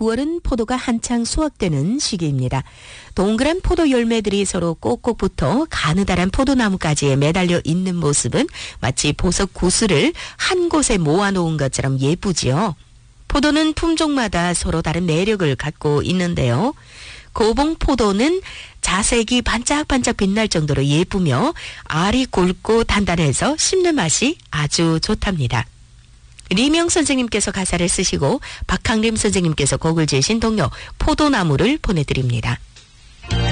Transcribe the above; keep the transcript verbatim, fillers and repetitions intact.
구월은 포도가 한창 수확되는 시기입니다. 동그란 포도 열매들이 서로 꼭꼭 붙어 가느다란 포도나무가지에 매달려 있는 모습은 마치 보석 구슬을 한 곳에 모아놓은 것처럼 예쁘지요. 포도는 품종마다 서로 다른 매력을 갖고 있는데요. 고봉포도는 자색이 반짝반짝 빛날 정도로 예쁘며 알이 굵고 단단해서 씹는 맛이 아주 좋답니다. 리명 선생님께서 가사를 쓰시고 박항림 선생님께서 곡을 지으신 동요 포도나무를 보내드립니다.